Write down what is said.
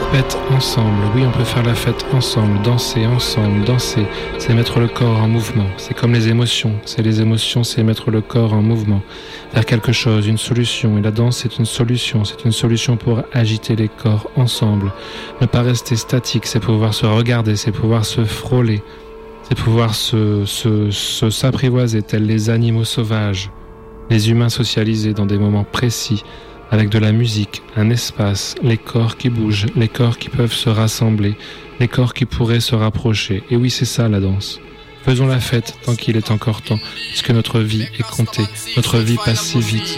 Fête ensemble, oui on peut faire la fête ensemble, danser, c'est mettre le corps en mouvement, c'est comme les émotions, c'est mettre le corps en mouvement, faire quelque chose, une solution, et la danse c'est une solution pour agiter les corps ensemble, ne pas rester statique, c'est pouvoir se regarder, c'est pouvoir se frôler, c'est pouvoir s'apprivoiser tels les animaux sauvages, les humains socialisés dans des moments précis, avec de la musique, un espace, les corps qui bougent, les corps qui peuvent se rassembler, les corps qui pourraient se rapprocher. Et oui, c'est ça la danse. Faisons la fête tant qu'il est encore temps, puisque notre vie est comptée, notre vie passe si vite.